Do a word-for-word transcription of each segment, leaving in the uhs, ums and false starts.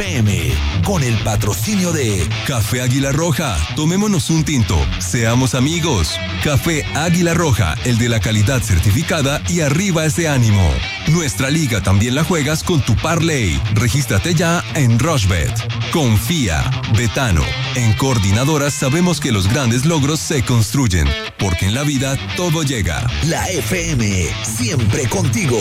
P M, con el patrocinio de Café Águila Roja. Tomémonos un tinto, seamos amigos. Café Águila Roja, el de la calidad certificada y arriba ese ánimo. Nuestra liga también la juegas con tu parlay. Regístrate ya en Rushbet. Confía, Betano. En Coordinadoras sabemos que los grandes logros se construyen, porque en la vida todo llega. La F M, siempre contigo.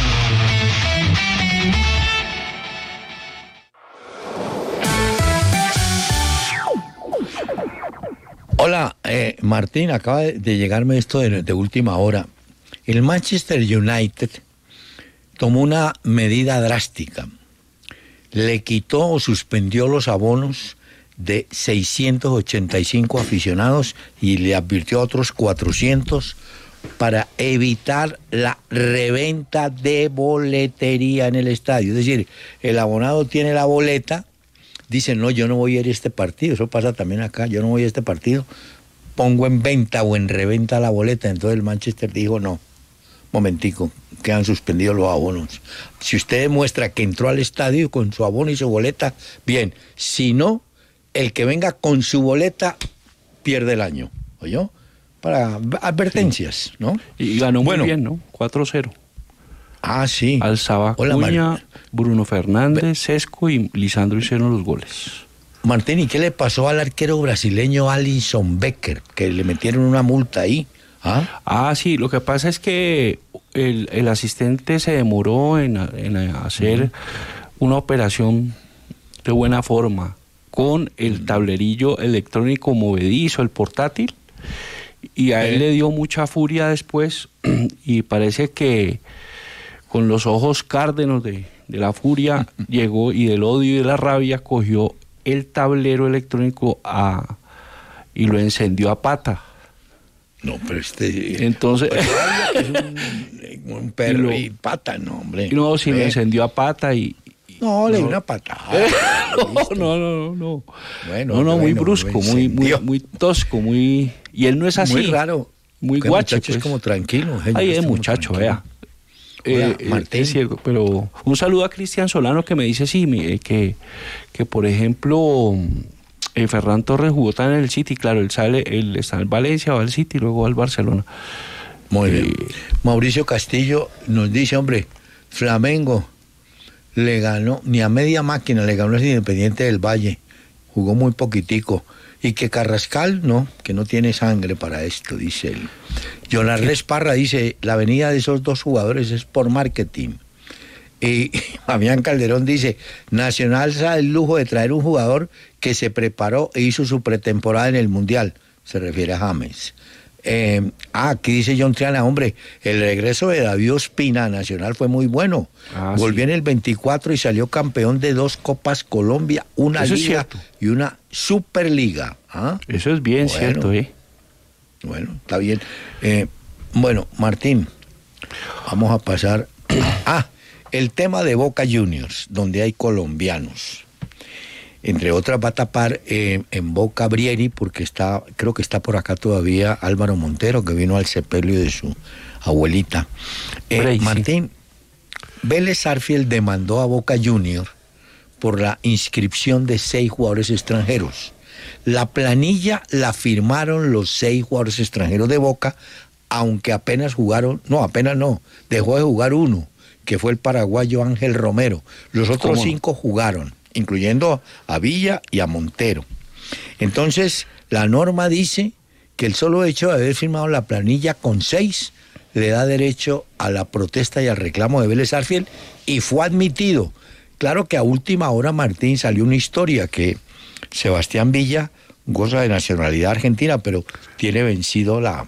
Hola, eh, Martín, acaba de llegarme esto de, de última hora. El Manchester United tomó una medida drástica. Le quitó o suspendió los abonos de seiscientos ochenta y cinco aficionados y le advirtió a otros cuatrocientos para evitar la reventa de boletería en el estadio. Es decir, el abonado tiene la boleta, dice, no, yo no voy a ir a este partido, eso pasa también acá, yo no voy a este partido, pongo en venta o en reventa la boleta. Entonces el Manchester dijo, no, momentico, quedan suspendidos los abonos. Si usted demuestra que entró al estadio con su abono y su boleta, bien, si no, el que venga con su boleta pierde el año, ¿oyó? Para advertencias, sí. ¿No? Y ganó bueno, muy bien, ¿no? cuatro cero. Ah, sí. Alzaba Acuña, Bruno Fernández, Sesco y Lisandro hicieron los goles. Martín, ¿y qué le pasó al arquero brasileño Alisson Becker? Que le metieron una multa ahí. ¿Ah? Ah, sí, lo que pasa es que el, el asistente se demoró en, en hacer uh-huh. una operación de buena forma con el tablerillo electrónico movedizo, el portátil, y a él ¿Eh? le dio mucha furia después y parece que con los ojos cárdenos de, de la furia llegó y del odio y de la rabia cogió el tablero electrónico a, y lo encendió a pata. No, pero este... Entonces... Pues, es un, un perro y, lo, y pata, no, hombre. No, si lo encendió a pata y... y no, le dio no. una patada. no, no, no, no. Bueno, no, no, bueno, muy brusco, muy, muy, muy tosco, muy... Y él no es así. Muy raro. Muy guacho. Pues. Es como tranquilo. Ahí es muchacho, vea. Hola, eh, Martín. Es cierto, pero un saludo a Cristian Solano que me dice sí, que, que por ejemplo... Eh, Ferran Torres jugó tan en el City, claro, él sale, él está en Valencia, va al City y luego al Barcelona. Muy eh, bien. Mauricio Castillo nos dice, hombre, Flamengo le ganó, ni a media máquina le ganó el Independiente del Valle, jugó muy poquitico, y que Carrascal, no, que no tiene sangre para esto, dice él. Jonarles Parra dice, la venida de esos dos jugadores es por marketing. Y Fabián Calderón dice, Nacional se da el lujo de traer un jugador que se preparó e hizo su pretemporada en el Mundial, se refiere a James. Eh, ah, aquí dice John Triana, hombre, el regreso de David Ospina a Nacional fue muy bueno. Ah, volvió sí. en el veinticuatro y salió campeón de dos Copas Colombia, una Eso Liga y una Superliga. ¿Ah? Eso es bien bueno, cierto, ¿eh? Bueno, está bien. Eh, bueno, Martín, vamos a pasar... ah, el tema de Boca Juniors, donde hay colombianos. Entre otras va a tapar eh, en Boca Brieri, porque está, creo que está por acá todavía Álvaro Montero, que vino al sepelio de su abuelita. Eh, Brey, Martín, sí. Vélez Sarsfield demandó a Boca Juniors por la inscripción de seis jugadores extranjeros. La planilla la firmaron los seis jugadores extranjeros de Boca, aunque apenas jugaron, no, apenas no, dejó de jugar uno, que fue el paraguayo Ángel Romero. Los otros cinco jugaron, incluyendo a Villa y a Montero. Entonces, la norma dice que el solo hecho de haber firmado la planilla con seis le da derecho a la protesta y al reclamo de Vélez Sarsfield, y fue admitido. Claro que a última hora, Martín, salió una historia que Sebastián Villa goza de nacionalidad argentina, pero tiene vencido la,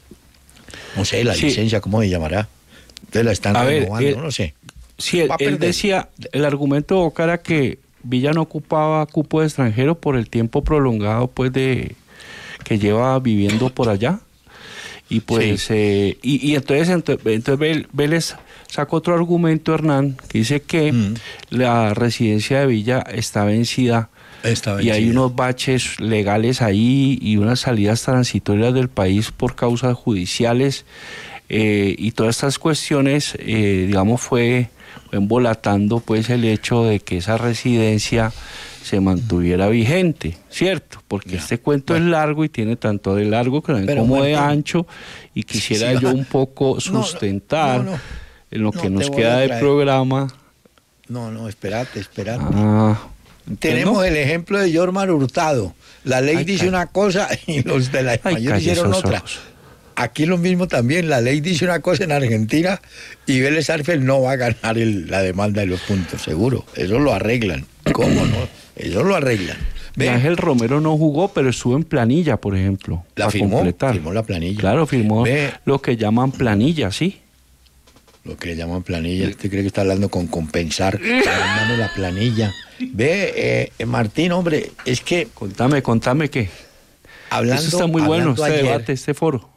no sé, la sí. licencia, ¿cómo se llamará? Entonces la están a renovando, ver, él, no sé. Sí, él, él decía, el argumento de Boca era que Villa no ocupaba cupo de extranjero por el tiempo prolongado, pues, de que lleva viviendo por allá. Y pues, sí. eh, y, y entonces, entonces, entonces Vélez sacó otro argumento, Hernán, que dice que mm. la residencia de Villa está vencida. Está vencida. Y hay unos baches legales ahí y unas salidas transitorias del país por causas judiciales. Eh, y todas estas cuestiones, eh, digamos, fue embolatando pues el hecho de que esa residencia se mantuviera vigente, ¿cierto? Porque ya. Este cuento bueno. es largo y tiene tanto de largo como Martín, de ancho, y quisiera sí, yo un poco sustentar no, no, no, en lo no, que nos queda de programa. No, no, espérate, espérate. Ah, Tenemos ¿no? el ejemplo de Yormar Hurtado. La ley Ay, dice cal... una cosa y los de la española hicieron otra. Ojos. Aquí lo mismo también, la ley dice una cosa en Argentina y Vélez Sarsfield no va a ganar el, la demanda de los puntos, seguro. Eso lo arreglan. ¿Cómo no? Eso lo arreglan. ¿Ve? Ángel Romero no jugó, pero estuvo en planilla, por ejemplo. La firmó, completar. firmó la planilla. Claro, firmó ¿Ve? lo que llaman planilla, ¿sí? Lo que llaman planilla. ¿Usted cree que está hablando con compensar? Está hablando la planilla. Ve, eh, Martín, hombre, es que... Contame, contame qué. Hablando, Eso está muy bueno, este ayer, debate, este foro.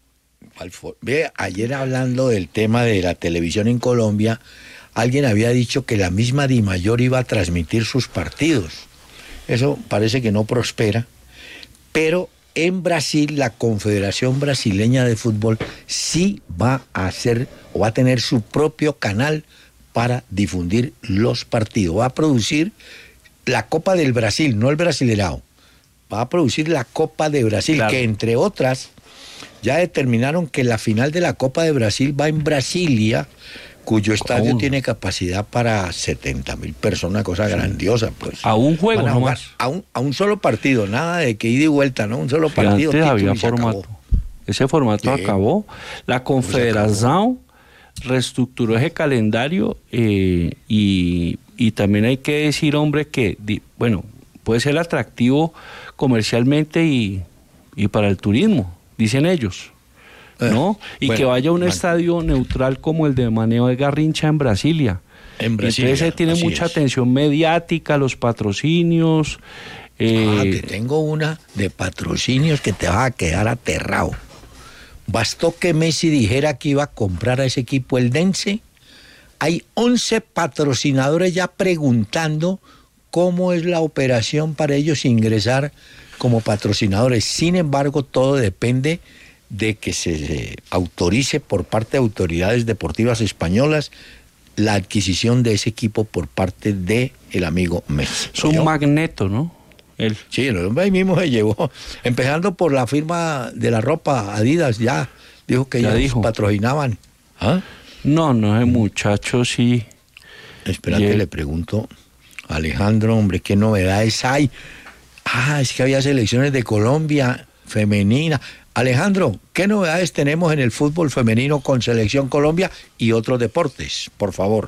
Ve, ayer hablando del tema de la televisión en Colombia, alguien había dicho que la misma Dimayor iba a transmitir sus partidos. Eso parece que no prospera, pero en Brasil la Confederación Brasileña de Fútbol sí va a hacer o va a tener su propio canal para difundir los partidos. Va a producir la Copa del Brasil, no el Brasilerao. Va a producir la Copa de Brasil, claro. que entre otras ya determinaron que la final de la Copa de Brasil va en Brasilia, cuyo estadio Aún. tiene capacidad para setenta mil personas, cosa sí. grandiosa. Pues. A un juego a nomás. A un, a un solo partido, nada de que ida y vuelta, ¿no? Un solo sí, partido. Antes había formato. Ese formato sí. acabó. La Confederación reestructuró ese calendario eh, y, y también hay que decir, hombre, que, bueno, puede ser atractivo comercialmente y, y para el turismo, dicen ellos, ¿no? Eh, y bueno, que vaya a un man. estadio neutral como el de Maneo de Garrincha en Brasilia. En Brasilia. Entonces tiene mucha es. atención mediática, los patrocinios. Eh, ah, te tengo una de patrocinios que te va a quedar aterrado. Bastó que Messi dijera que iba a comprar a ese equipo el Dense. Hay once patrocinadores ya preguntando cómo es la operación para ellos ingresar como patrocinadores. Sin embargo, todo depende de que se autorice por parte de autoridades deportivas españolas la adquisición de ese equipo por parte de el amigo Messi. Es un magneto, ¿no? Él. Sí, el hombre ahí mismo se llevó, empezando por la firma de la ropa Adidas, ya dijo que ya ellos dijo. patrocinaban. ¿Ah? No, no, el muchacho sí. Espérate, el... le pregunto a Alejandro, hombre, ¿qué novedades hay? Ah, es que había selecciones de Colombia femenina. Alejandro, ¿qué novedades tenemos en el fútbol femenino con Selección Colombia y otros deportes? Por favor.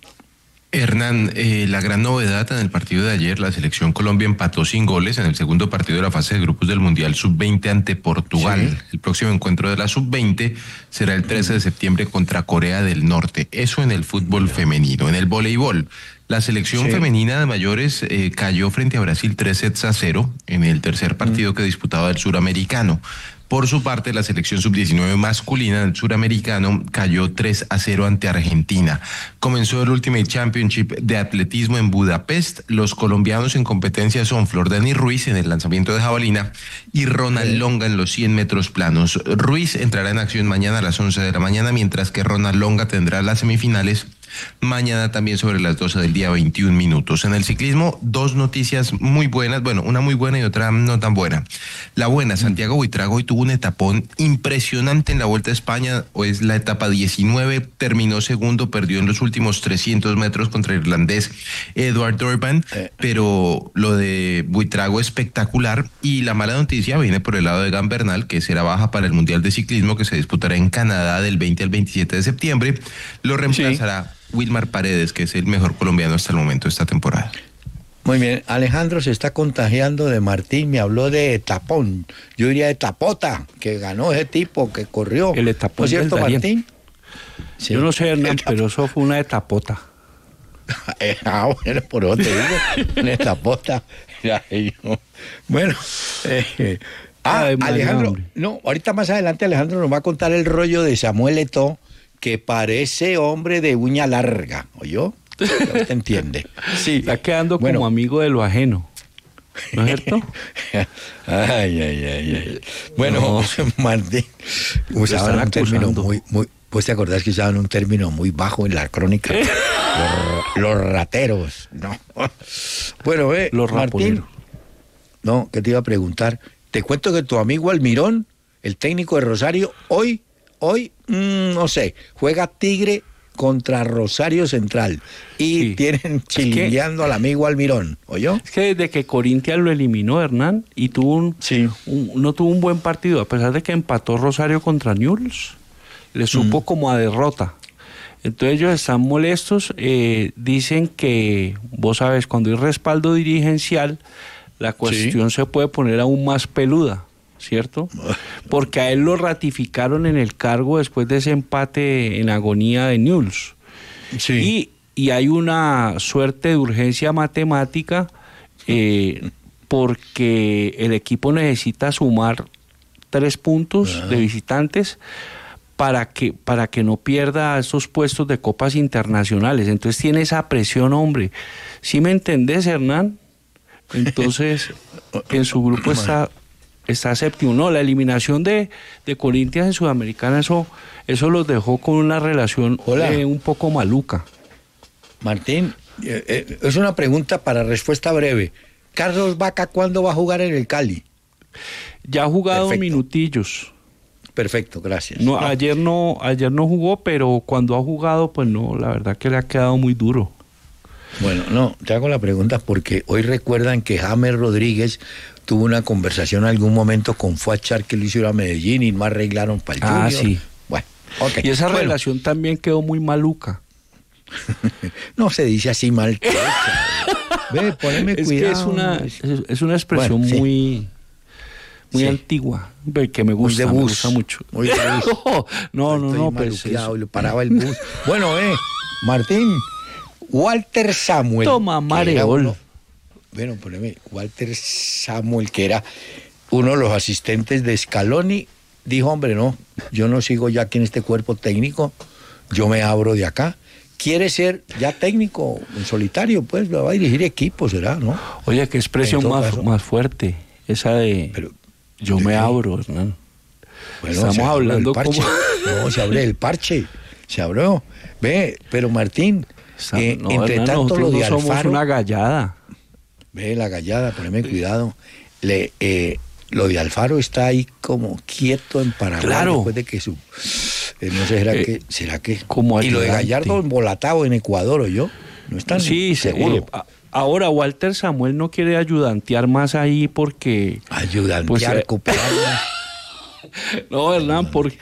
Hernán, eh, la gran novedad en el partido de ayer, la Selección Colombia empató sin goles en el segundo partido de la fase de grupos del Mundial sub veinte ante Portugal. Sí. El próximo encuentro de la sub veinte será el trece de septiembre contra Corea del Norte. Eso en el fútbol femenino. En el voleibol, la selección sí. femenina de mayores eh, cayó frente a Brasil tres sets a cero en el tercer partido mm. que disputaba el suramericano. Por su parte, la selección sub diecinueve masculina del suramericano cayó tres a cero ante Argentina. Comenzó el Ultimate Championship de atletismo en Budapest. Los colombianos en competencia son Flordani Ruiz en el lanzamiento de jabalina y Ronald Longa en los cien metros planos. Ruiz entrará en acción mañana a las once de la mañana, mientras que Ronald Longa tendrá las semifinales mañana también sobre las doce del día, veintiún minutos. En el ciclismo, dos noticias muy buenas, bueno, una muy buena y otra no tan buena. La buena, Santiago Buitrago hoy tuvo un etapón impresionante en la Vuelta a España, o es la etapa diecinueve, terminó segundo, perdió en los últimos trescientos metros contra el irlandés Edward Durban, pero lo de Buitrago espectacular. Y la mala noticia viene por el lado de Egan Bernal, que será baja para el Mundial de Ciclismo que se disputará en Canadá del veinte al veintisiete de septiembre. Lo reemplazará sí. Wilmar Paredes, que es el mejor colombiano hasta el momento de esta temporada. Muy bien, Alejandro se está contagiando de Martín, me habló de tapón, yo diría de tapota, que ganó ese tipo, que corrió. El etapón, ¿no es cierto, Martín? Sí. Yo no sé, Hernán, pero eso fue una etapota. Ah, bueno, por eso te digo, una etapota. Bueno, eh, ah, Ay, Alejandro, hombre. no, ahorita más adelante Alejandro nos va a contar el rollo de Samuel Eto'o, que parece hombre de uña larga, ¿oyó? Ya usted entiende. Sí. Está quedando bueno. como amigo de lo ajeno, ¿no es cierto? ay, ay, ay, ay. Bueno, no. Martín, usaban un término muy, muy, Pues te acordás que usaban un término muy bajo en la crónica. los, los rateros. No. Bueno, eh, Los Martín. raponeros. No, que te iba a preguntar. Te cuento que tu amigo Almirón, el técnico de Rosario, hoy, hoy, mmm, no sé, juega Tigre contra Rosario Central. Y Sí. tienen chilingueando al amigo Almirón, ¿oyó? Es que desde que Corinthians lo eliminó, Hernán, y tuvo un, Sí. un- no tuvo un buen partido, a pesar de que empató Rosario contra Newell's, le supo como a derrota. Entonces ellos están molestos, eh, dicen que, vos sabes, cuando hay respaldo dirigencial, la cuestión se puede poner aún más peluda, ¿cierto? Porque a él lo ratificaron en el cargo después de ese empate en agonía de Newell's. Y, y hay una suerte de urgencia matemática eh, porque el equipo necesita sumar tres puntos de visitantes para que, para que no pierda esos puestos de copas internacionales. Entonces tiene esa presión, hombre. ¿Sí me entendés, Hernán? Entonces, en su grupo está, está séptimo. No, la eliminación de, de Corinthians en Sudamericana, eso, eso los dejó con una relación Hola. eh, un poco maluca. Martín, eh, eh, es una pregunta para respuesta breve. Carlos Vaca, ¿cuándo va a jugar en el Cali? Ya ha jugado Perfecto. minutillos. Perfecto, gracias. No, No, ayer no, ayer no jugó, pero cuando ha jugado, pues no, la verdad que le ha quedado muy duro. Bueno, no, te hago la pregunta porque hoy recuerdan que James Rodríguez tuvo una conversación en algún momento con Fuachar que lo hizo ir a Medellín y no arreglaron para el Ah, Junior. sí. Bueno, ok. Y esa Bueno, relación también quedó muy maluca. no se dice así mal. Ve, poneme Es cuidado. que es una, es, es una expresión Bueno, sí. muy, muy Sí. antigua, ve, que me Muy gusta, de me bus. gusta mucho. Muy de bus. no, no, Estoy no, pues maluqueado, eso. y lo paraba el bus. Bueno, eh, Martín, Walter Samuel. Toma, que mareol. era uno- Bueno, poneme, Walter Samuel, que era uno de los asistentes de Scaloni, dijo, hombre, no, yo no sigo ya aquí en este cuerpo técnico, yo me abro de acá. Quiere ser ya técnico en solitario, pues, va a dirigir equipos, será, ¿no? Oye, qué expresión En todo más, caso. más fuerte, esa de Pero, yo ¿de me qué? abro, Hernán. Bueno, Estamos se abrió hablando el parche. como- No, se abre el parche, se abrió. Ve, pero Martín, Esa- eh, no, entre Hernán, tanto nosotros lo de no somos Alfaro, una gallada. ve la gallada, poneme cuidado, le, eh, lo de Alfaro está ahí como quieto en Paraguay Claro. después de que su, eh, no sé, será Eh, que, será que, como y lo de ayudante. Gallardo embolatado en Ecuador, ¿oyó? No están Sí, se- seguro. eh, a- ahora Walter Samuel no quiere ayudantear más ahí porque... Ayudantear, pues, eh, cooperar. No, Hernán, por-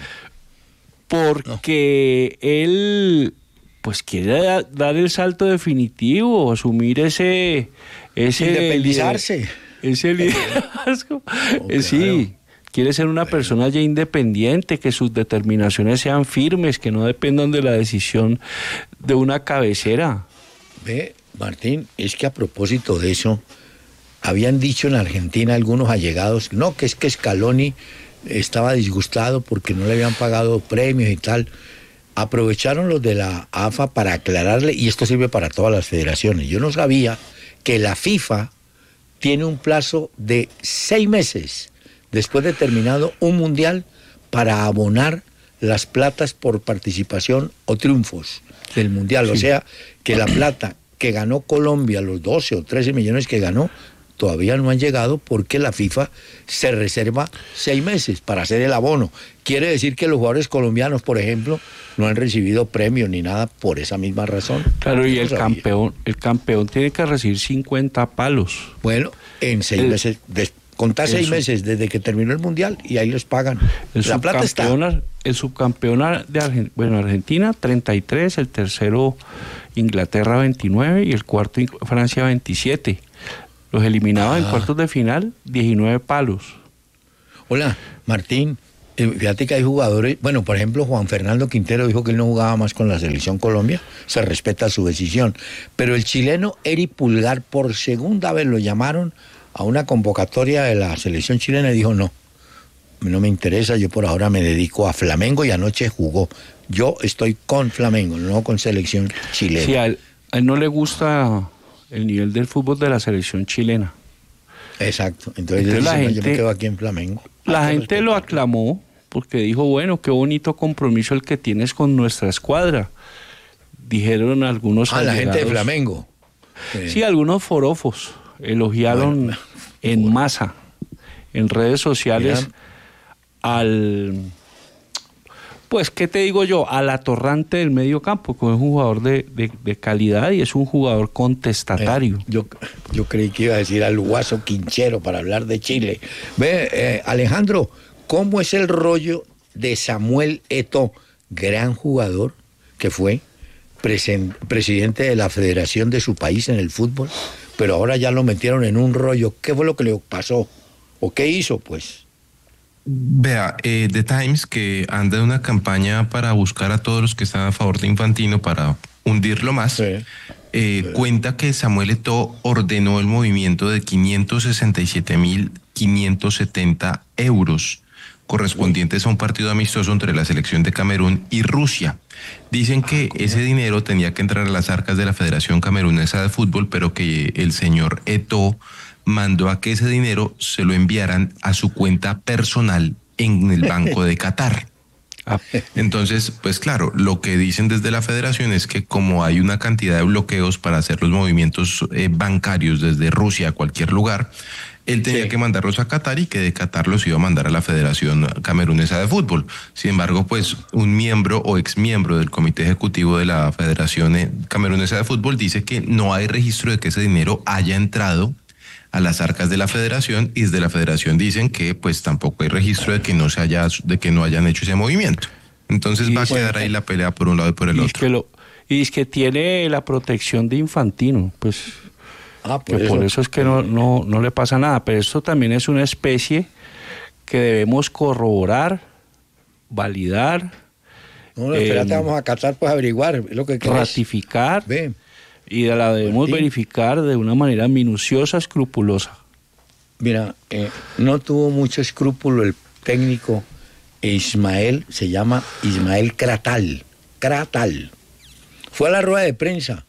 porque él pues quiere da- dar el salto definitivo, asumir ese... ese Independizarse. lider- Ese liderazgo. Oh, Eh, Sí, claro. quiere ser una persona ya independiente, que sus determinaciones sean firmes, que no dependan de la decisión de una cabecera. Ve, Martín, es que a propósito de eso, habían dicho en Argentina algunos allegados, no, que es que Scaloni estaba disgustado porque no le habían pagado premios y tal. Aprovecharon los de la A F A para aclararle, y esto sirve para todas las federaciones. Yo no sabía que la FIFA tiene un plazo de seis meses después de terminado un mundial para abonar las platas por participación o triunfos del mundial. O sea, que la plata que ganó Colombia, los doce o trece millones que ganó, todavía no han llegado porque la FIFA se reserva seis meses para hacer el abono. Quiere decir que los jugadores colombianos, por ejemplo, no han recibido premios ni nada por esa misma razón. Claro, y No el sabía. campeón, el campeón tiene que recibir cincuenta palos. Bueno, en seis El- meses, des- contá el seis sub- meses desde que terminó el mundial y ahí les pagan. El La plata está. subcampeón, el subcampeón de Argen- bueno, Argentina treinta y tres, el tercero Inglaterra veintinueve y el cuarto In- Francia veintisiete. Los eliminados en Ah. cuartos de final, diecinueve palos. Hola, Martín. eh, Fíjate que hay jugadores, bueno, por ejemplo, Juan Fernando Quintero dijo que él no jugaba más con la selección Colombia, se respeta su decisión, pero el chileno Eri Pulgar por segunda vez lo llamaron a una convocatoria de la selección chilena y dijo no, no me interesa, yo por ahora me dedico a Flamengo y anoche jugó. Yo estoy con Flamengo, no con selección chilena. Sí, a él, a él no le gusta el nivel del fútbol de la selección chilena. Exacto, entonces, Entonces él la dice, "No, yo me gente- quedo aquí en Flamengo". La Hay que gente lo respetarlo. aclamó porque dijo, bueno, qué bonito compromiso el que tienes con nuestra escuadra. Dijeron algunos Ah, la gente de allegados. Flamengo. Sí, algunos forofos elogiaron Bueno, en masa, en redes sociales, Mira. al, pues, ¿qué te digo yo? Al atorrante del medio campo, que es un jugador de, de, de calidad y es un jugador contestatario. Eh, yo, yo creí que iba a decir al Guaso Quinchero para hablar de Chile. Ve, eh, Alejandro, ¿cómo es el rollo de Samuel Eto'o, gran jugador que fue presen- presidente de la federación de su país en el fútbol, pero ahora ya lo metieron en un rollo? ¿Qué fue lo que le pasó? ¿O qué hizo, pues? Vea, eh, The Times, que anda en una campaña para buscar a todos los que están a favor de Infantino para hundirlo más, Sí. eh, Sí. cuenta que Samuel Eto'o ordenó el movimiento de quinientos sesenta y siete mil quinientos setenta euros correspondientes a un partido amistoso entre la selección de Camerún y Rusia. Dicen que ese dinero tenía que entrar a las arcas de la Federación Camerunesa de Fútbol, pero que el señor Eto'o mandó a que ese dinero se lo enviaran a su cuenta personal en el Banco de Qatar. Ah, Entonces, pues claro, lo que dicen desde la federación es que como hay una cantidad de bloqueos para hacer los movimientos eh, bancarios desde Rusia a cualquier lugar, él tenía Sí. que mandarlos a Qatar y que de Qatar los iba a mandar a la Federación Camerunesa de Fútbol. Sin embargo, pues un miembro o exmiembro del Comité Ejecutivo de la Federación eh, Camerunesa de Fútbol dice que no hay registro de que ese dinero haya entrado a las arcas de la federación, y desde la federación dicen que pues tampoco hay registro de que no se haya, de que no hayan hecho ese movimiento. Entonces Y va a bueno, quedar ahí la pelea por un lado y por el y es otro. que lo, y es que tiene la protección de Infantino, pues Ah, que por eso es que no, no, no le pasa nada, pero esto también es una especie que debemos corroborar, validar, No, no, espérate, eh, vamos a Qatar, pues averiguar es lo que querés. ratificar Ve, y la debemos Martín. verificar de una manera minuciosa, escrupulosa. mira, eh, no tuvo mucho escrúpulo el técnico Ismael, se llama Ismael Kratal. Kratal. Fue a la rueda de prensa.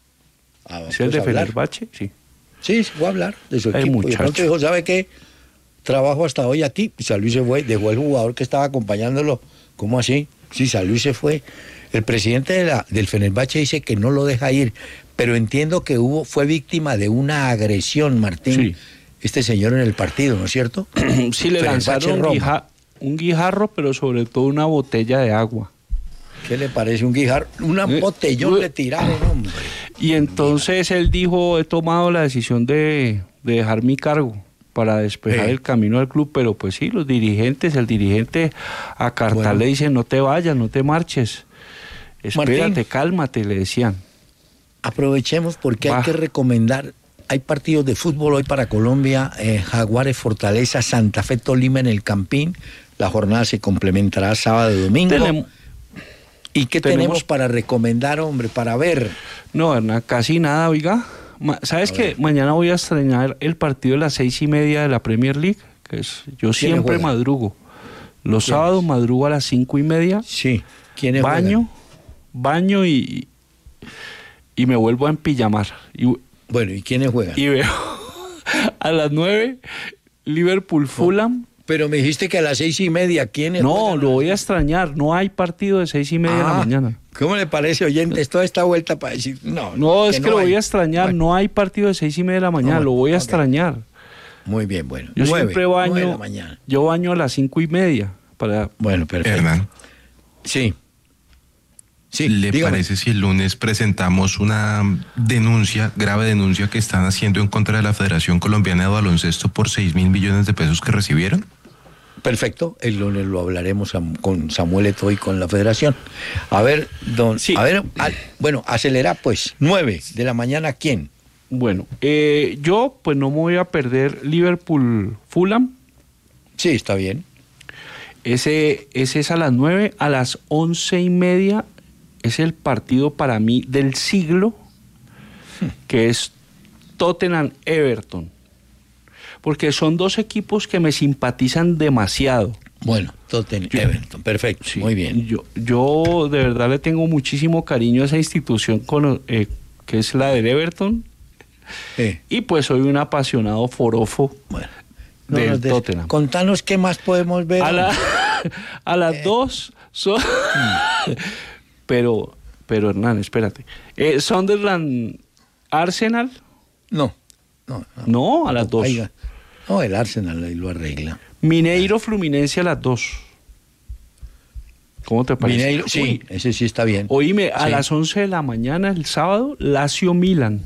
A, ¿Es el pues, de a hablar. Fenerbahce? Sí. Sí, se fue a hablar de su Ay, equipo. Y de muchacho. pronto dijo, ¿sabe qué? Trabajo hasta hoy aquí. Y San Luis se fue, dejó el jugador que estaba acompañándolo. ¿Cómo así? Sí, San Luis se fue. El presidente de la, del Fenerbahce dice que no lo deja ir, pero entiendo que hubo, fue víctima de una agresión, Martín, Sí. este señor en el partido, ¿no es cierto? Sí, le Fenerbahce lanzaron un, Roma. guija- un guijarro, pero sobre todo una botella de agua. ¿Qué le parece un guijar? Un Eh, botellón eh. le tiraron, hombre. Y entonces él dijo, he tomado la decisión de, de dejar mi cargo para despejar Sí. el camino del club, pero pues sí, los dirigentes, el dirigente a Cartal Bueno. le dice, no te vayas, no te marches, espérate, Martín. cálmate, le decían. Aprovechemos porque Va. hay que recomendar, hay partidos de fútbol hoy para Colombia, eh, Jaguares, Fortaleza, Santa Fe, Tolima en el Campín. La jornada se complementará sábado y domingo. Tenem- ¿Y qué tenemos- tenemos para recomendar, hombre, para ver? No, Hernán, casi nada, oiga. Ma- ¿Sabes A que ver. mañana voy a estrenar el partido de las seis y media de la Premier League? Que es, yo siempre juegan? madrugo. Los ¿Quiénes? sábados madrugo a las cinco y media. Sí. ¿Quiénes Baño, juegan? baño y, y me vuelvo a empillamar. Y, Bueno, ¿y quiénes juegan? y veo a las nueve Liverpool Fulham. Pero me dijiste que a las seis y media, ¿quiénes No, juegan? lo voy a extrañar. No hay partido de seis y media de la Ah, mañana. ¿Cómo le parece, oyentes, toda esta vuelta para decir, no? No, es que, lo hay? voy a extrañar. Bueno, No hay partido de seis y media de la mañana. bueno, lo voy a ok. extrañar. Muy bien, bueno. Yo Nueve, siempre nueve de baño. la mañana. Yo baño a las cinco y media. Para, Bueno, perfecto. Hernán, Sí. Sí, ¿le dígame. parece si el lunes presentamos una denuncia, grave denuncia que están haciendo en contra de la Federación Colombiana de Baloncesto por seis mil millones de pesos que recibieron? Perfecto, el lunes lo hablaremos am- con Samuel Eto'o y con la federación. A ver, don, Sí. a ver, a- bueno, acelera pues, nueve de la mañana, ¿quién? bueno, eh, yo pues no me voy a perder Liverpool Fulham. Sí, está bien. Ese, ese es a las nueve. A las once y media es el partido para mí del siglo, que es Tottenham Everton. Porque son dos equipos que me simpatizan demasiado. Bueno, Tottenham, Yo- Everton, perfecto, Sí, muy bien. Yo, yo de verdad le tengo muchísimo cariño a esa institución con, eh, que es la del Everton. Sí, Y pues soy un apasionado forofo bueno. del nos des- Tottenham. Contanos qué más podemos ver. A, la- a las dos son... pero, pero Hernán, espérate. Eh, Sunderland, Arsenal. No, no. No, No, a las dos. Oiga, no, el Arsenal ahí lo arregla. Mineiro, Fluminense a las dos. ¿Cómo te parece? Mineiro, sí, Uy, ese sí está bien. oíme, a Sí. las once de la mañana el sábado, Lazio Milan.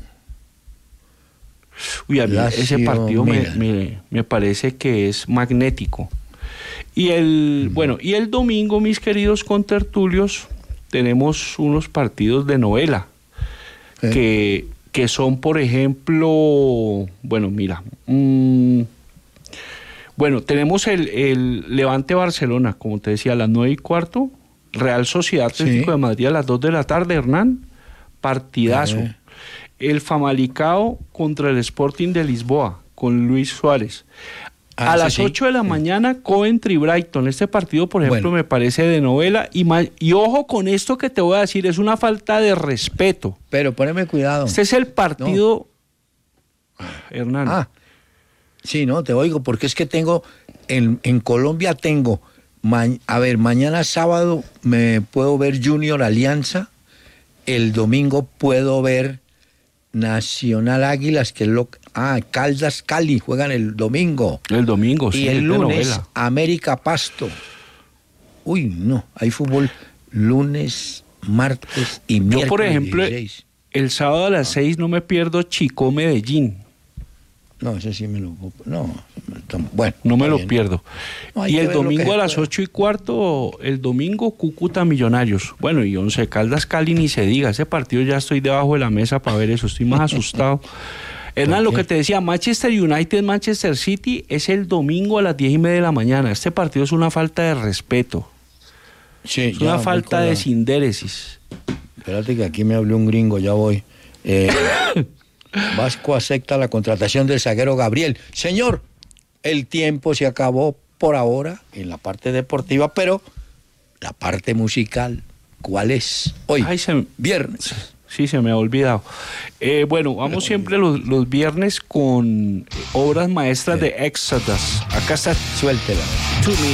Uy, a mí Lazio ese partido me, Milan. me, me parece que es magnético. Y el, mm. bueno, y el domingo, mis queridos contertulios, tenemos unos partidos de novela. ¿Eh? que, que son, por ejemplo, bueno, mira, mmm, bueno, tenemos el, el Levante Barcelona, como te decía, a las nueve y cuarto, Real Sociedad Atlético sí. de Madrid a las dos de la tarde, Hernán, partidazo. Eh. El Famalicao contra el Sporting de Lisboa, con Luis Suárez. Ah, a las sí, ocho de la sí. mañana, Coventry Brighton. Este partido, por ejemplo, bueno. me parece de novela. Y, mal, y ojo con esto que te voy a decir, es una falta de respeto. Pero poneme cuidado. Este es el partido, no. Hernán. Ah, sí, no, te oigo, porque es que tengo, en, en Colombia tengo, ma, a ver, mañana sábado me puedo ver Junior Alianza, el domingo puedo ver Nacional Águilas, que es lo ah, Caldas Cali, juegan el domingo. El domingo, sí. Y el lunes, América Pasto. Uy, no, hay fútbol lunes, martes y miércoles. Yo, por ejemplo, dieciséis. El sábado a las seis no me pierdo Chico Medellín. No, ese sí me lo... No, bueno. No me lo bien. pierdo. No, y el domingo a las ocho y cuarto, el domingo Cúcuta Millonarios. Bueno, y Once Caldas Cali ni se diga. Ese partido ya estoy debajo de la mesa para ver eso. Estoy más asustado. Hernán, lo que te decía, Manchester United, Manchester City, es el domingo a las diez y media de la mañana. Este partido es una falta de respeto. Sí, es una falta de sindéresis. Espérate que aquí me habló un gringo, ya voy. Eh... Vasco acepta la contratación del zaguero Gabriel. Señor, el tiempo se acabó por ahora en la parte deportiva, pero la parte musical, ¿cuál es? Hoy, Ay, se... viernes. Sí, se me ha olvidado. Eh, bueno, vamos siempre los, los viernes con obras maestras sí. de Exodus. Acá está. Suéltela.